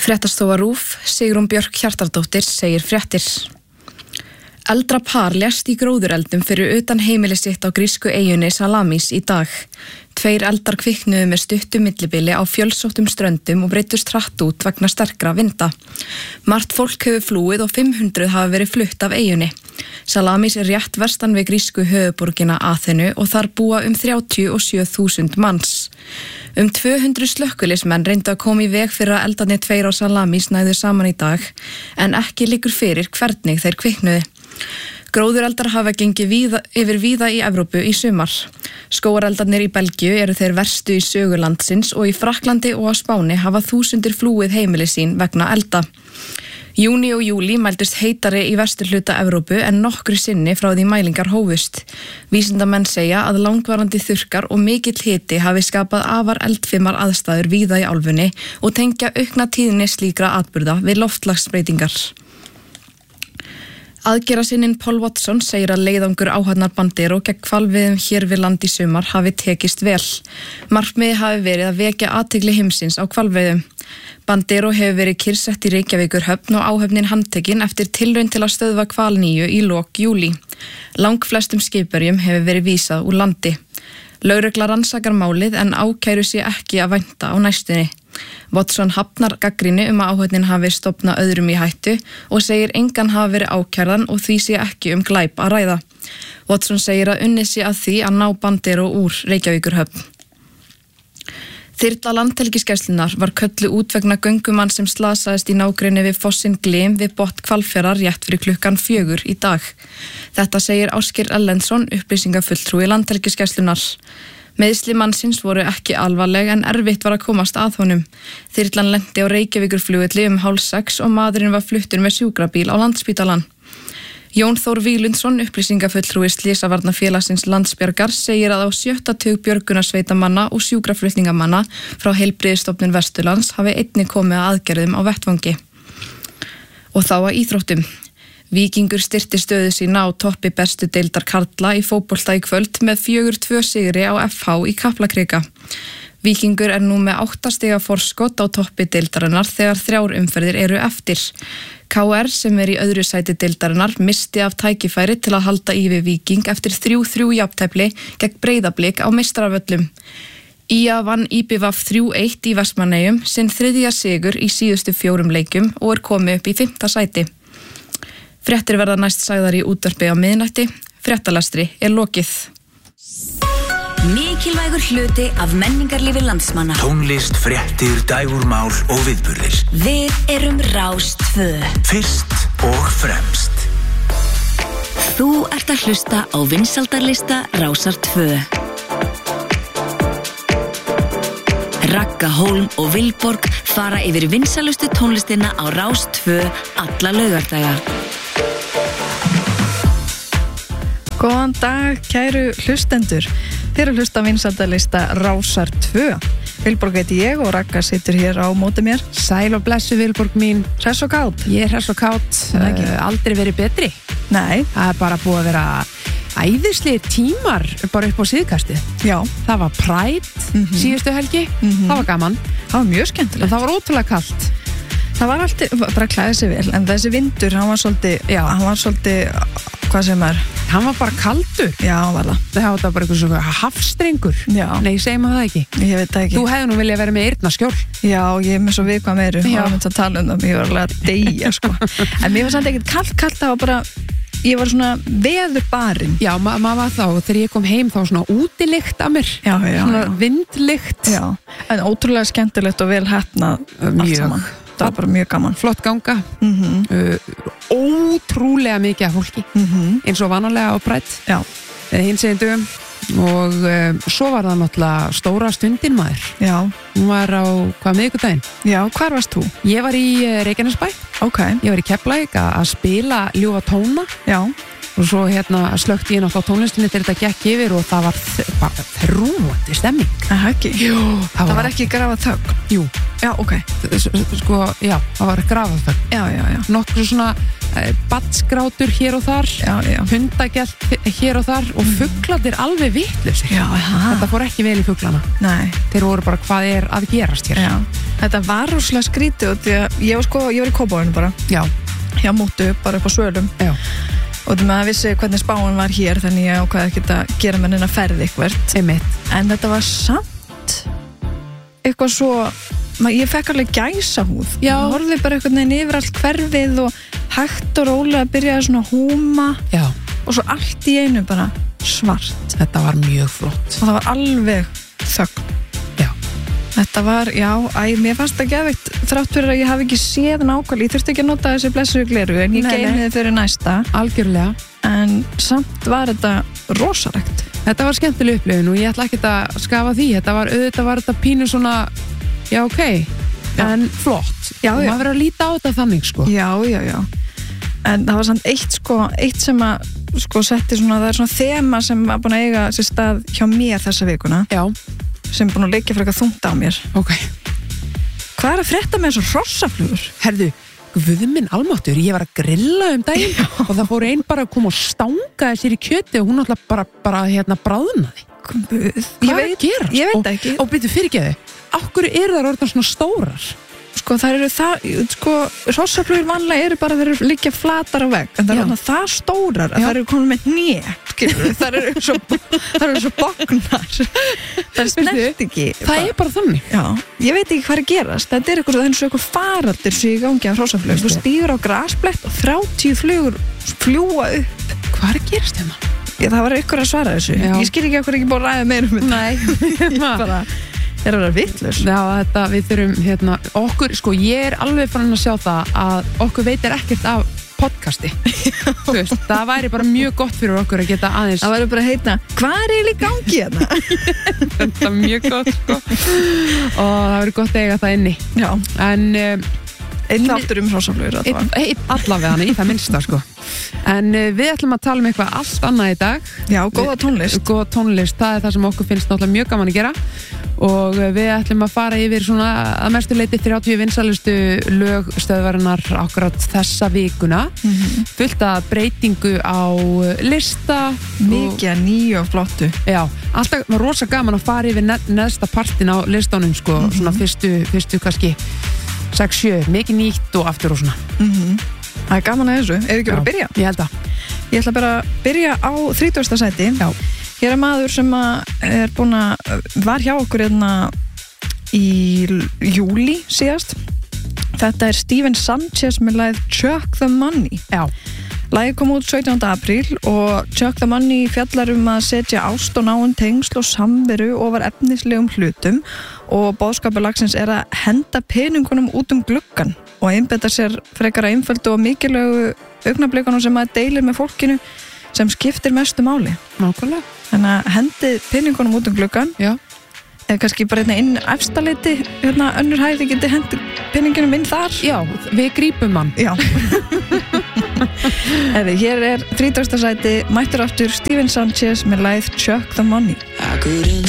Fréttastofa RÚV, Sigrún Björk Hjartardóttir segir fréttir. Eldra par lést í gróðureldum fyrir utan heimili sitt á grísku eyjunni Salamis í dag. 2 eldar kviknuðu með stuttu millibili á fjölsóttum ströndum og breyttust hratt út vegna sterkra vinda. Margt fólk hefur flúið og 500 hafa verið flutt af eyjunni. Salamis er rétt vestan við grísku höfuðborgina Aþenu og þar búa 37.000 manns. 200 slökkviliðsmenn reyndu að koma í veg fyrir að eldarnir 2 á Salamis næðu saman í dag, en ekki liggur fyrir hvernig þeir kviknuðu. Gróðureldar hafa gengið víða í Evrópu í sumar. Skógareldarnir í Belgíu eru þeir verstu í sögu landsins og í Frakklandi og á Spáni hafa þúsundir flúið heimili sín vegna elda. Júní og júlí mældust heitari í vesturhluta Evrópu en nokkru sinni frá því mælingar hófust. Vísindamenn segja að langvarandi þurrkar og mikill hiti hafi skapað afar eldfimar aðstæður víða í álfunni og tengja aukna tíðni slíkra atburða við loftslagsbreytingar. Aðgerðarsinninn Paul Watson segir að leiðangur áhafnar Bandero gegn hvalveiðum hér við land í sumar hafi tekist vel. Markmiðið hafi verið að vekja athygli heimsins á hvalveiðum. Bandero hefur verið kyrrsett í Reykjavíkurhöfn og áhöfnin handtekin eftir tilraun til að stöðva hvalníu í lok júlí. Langflestum skipverjum hefur verið vísað úr landi. Lögregla rannsakar málið en ákæru sé ekki að vænta á næstunni. Watson hafnar gagnrýni að áhöfnin hafi stofnað öðrum í hættu og segir engan hafa verið ákærðan og því sé ekki glæp að ræða. Watson segir að unnið sé að því að ná Bandero úr Reykjavíkurhöfn. Þyrla Landhelgisgæslunnar var kölluð út vegna göngumann sem slasaðist í nágrenni við fossinn Glym við botn Hvalfjarðar rétt fyrir klukkan 4 í dag. Þetta segir Ásgeir Erlendsson, upplýsingafulltrúi Landhelgisgæslunnar. Meiðsli mannsins voru ekki alvarleg en erfitt var að komast að honum. Þyrlan lenti á Reykjavíkurflugvelli 5:30 og maðurinn var fluttur með sjúkrabíl á Landspítalann. Jón Þór Víglundsson, upplýsingafulltrúi Slysavarnafélagsins Landsbjargar, segir að á 7. tug björgunarsveitamanna og sjúkraflutningamanna frá Heilbrigðisstofnun Vesturlands hafi einnig komið að aðgerðum á vettvangi. Og þá að íþróttum. Víkingur styrti stöðu sína á toppi bestu deildar karla í fótbolta í kvöld með 4-2 sigri á FH í Kaplakrika. Víkingur er nú með 8 stiga forskot á toppi deildarinnar þegar 3 umferðir eru eftir. KR sem er í öðru sæti deildarinnar misti af tækifæri til að halda í við Víking eftir 3-3 jafntefli gegn Breiðablik á Meistaravöllum. IA vann IBVF 3-1 í Vestmannaeyjum, sinn 3. sigur í síðustu 4 leikjum og er komið upp í 5. sæti. Fréttir verða næst sagðar í útvarpi á miðnætti. Fréttalestri er lokið. Mikilvægur hluti af menningarlífi landsmanna. Tónlist, fréttir, dægurmál og viðburðir. Við erum Rás 2. Fyrst og fremst. Þú ert að hlusta á vinsældarlista Rásar 2. Ragga Hólm og Vilborg fara yfir vinsælustu tónlistina á Rás 2 alla laugardaga. Góðan dag, kæru hlustendur. Þið eru að hlusta á vinsældarlista Rásar 2. Vilborg heiti ég og Ragga situr hér á móti mér. Sæl og blessu Vilborg mín. Hress og kát. Ég er hress og kát. Aldrei verið betri. Nei. Það er bara búið að vera æðislegir tímar bara upp á síðkastið. Já. Það var Pride síðustu helgi. Það var gaman. Það var mjög skemmtilegt. En það var ótrúlega kalt. Það var alltaf bara að klæða sig vel, en þessi vindur, hann var svolítið, hvað sem er? Hann var bara kaldur. Já, hann var það. Það var bara eitthvað svona hafstrengur. Já. Nei, segjum það ekki. Ég veit það ekki. Þú hefði nú viljað vera með eyrnaskjól. Já, ég er með svo viðkvæm eyru. Já. Og myndi að tala um það, ég var alveg að deyja, sko. En mér var samt ekkert kalt, það var bara, ég var svona veðurbarinn. Já, maður var þá, þegar ég kom heim þá svona útilykt af mér. Já. Svona vindlykt. Já, en ótrúlega skemmtilegt og vel heppnað allt saman. Það var bara mjög gaman. Flott ganga. Ótrúlega mikið af fólki. Eins og vanalega á Pride. Já. Hinsegin dögum. Og svo var það náttúrulega stóra stundin maður. Já. Hún var á, miðvikudaginn? Já, hvar varst þú? Ég var í Reykjanesbæ. Ok. Ég var í Keflavík að spila ljúfa tóna. Já. Og svo slökkti ég náttúrulega á tónlistinni þegar þetta gekk yfir og það var bara þrúandi stemming. Það ekki? Jú. Það var ekki grafað þögn? Jú. Já, ok. Sko, já, það var grafað þögn. Já. Nokkur svona batsgrátur hér og þar. Já. Hundagelt hér og þar og fuglarnir alveg vitlausir. Já, Þetta fór ekki vel í fuglana. Nei. Þeir voru bara hvað er að gerast hér. Já. Þetta var rosalega skrítið og því að ég var í Kópavoginum bara Já, hjá Mútu, bara upp á Svölum já, og því maður vissi hvernig spáin var hér þannig ég ákvaði ekki að gera með hennar ferði eitthvert einmitt. en þetta var samt eitthvað svo ég fekk alveg gæsahúð Já. ég horfði bara einhvern veginn yfir allt hverfið og hægt og rólega að byrja svona húma Já, og svo allt í einu bara svart þetta var mjög flott. og það var alveg þögn Já, þetta var, mér fannst það geðveikt þrátt fyrir að ég hafi ekki séð nákvæmlega ég þurfti ekki að nota þessi blessuðu gleru en ég geymi þið fyrir næsta algjörlega. en samt var þetta rosalegt Þetta var skemmtileg upplifun og ég ætla ekki að skafa því. Auðvitað var þetta pínu svona, já ok, en flott. Já, og já. maður verður að líta á þetta þannig, sko. já en það var samt eitt sem að setti svona, það er svona þema sem var búin að eiga sér stað hjá mér þessa vikuna Já, sem er búin að leggja fyrir eitthvað þungt á mér ok. hvað er að frétta með þessar hrossaflugur? Herðu, guðminn almáttur, ég var að grilla daginn og það fór einn bara að koma og stangaði sér í kjöti og hún alltaf bara bráðnaði. Hvað er að gera? Ég veit ekki. Og byrju fyrirgeðu, af hverju eru þær orðnar svona stórar? Hrossaflugur vanlega eru bara þeir eru liggja flatar á vegg en það eru það stórar að það eru komin með hné það eru svo bognar það snert ekki Það er bara þannig. Já, ég veit ekki hvað er að gerast þetta er eitthvað faraldur sem í gangi af hrossaflugur þú stýgur á grasblett og 30 flugur fljúa upp Hvað er að gerast hérna? það var ykkur að svara þessu Já. ég skil ekki okkur ekki búin að ræða meira um þetta ég bara er að vera vitlaus Já, við þurfum okkur, ég er alveg farin að sjá það að okkur veitir ekkert af podcasti Þú veist, það væri bara mjög gott fyrir okkur að geta aðeins það væri bara að heitna, hvað er eiginlega í gangi hérna? Þetta er mjög gott, og það væri gott að eiga það inni Já, en einn þáttur hrossaflugur allavega hann í það minnsta en við ætlum að tala um eitthvað allt annað í dag Já, góða tónlist það er það sem okkur finnst náttúrulega mjög gaman að gera og við ætlum að fara yfir svona að mestu leyti 30 vinsælustu lög stöðvarinnar akkurat þessa vikuna fullt af breytingu á lista mikið að nýju og flottu Já, alltaf var rosa gaman að fara yfir neðsta partin á listanum svona fyrstu kannski 6-7, mikið nýtt og aftur og svona Það er gaman að þessu, ef ekki bara að byrja Ég held að Ég ætla bara að byrja á 30. sæti Já. Hér er maður sem er búin að var hjá okkur í júli síðast Þetta er Steven Sanchez með lagið Chuck the Money Já. Lagið kom út 17. apríl og Chuck the Money fjallar að setja ást og náin tengsl og samveru ofar efnislegum hlutum og boðskapur lagsins er að henda peningunum út gluggann og einbetta sér frekar að einföldu og mikilvægu augnablikunum sem maður deilir með fólkinu sem skiptir mestu máli. Nákvæmlega. Þannig að hendið peningunum út gluggann Já. eða kannski bara inn efstaleiti önnur hæði geti hendið peningunum inn þar. Já, við grípum hann. Já. Hér er 30. sæti mættur aftur Steven Sanchez með lagið Chuck the Money.